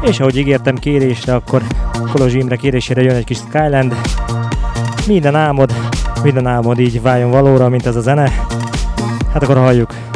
És ahogy ígértem kérésre, akkor Kolozsi Imre kérésére jön egy kis Skyland. Minden álmod így váljon valóra, mint ez a zene. Hát akkor halljuk.